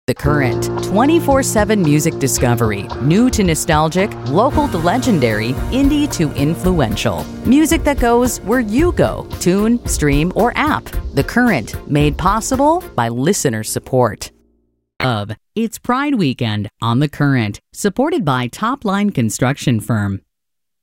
The Current, 24/7 music discovery, new to nostalgic, local to legendary, indie to influential. Music that goes where you go, tune, stream, or app. The Current, made possible by listener support. It's Pride Weekend on The Current, supported by Top Line Construction Firm.